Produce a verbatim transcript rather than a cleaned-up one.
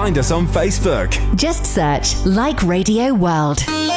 find us on Facebook. Just search Like Radio World.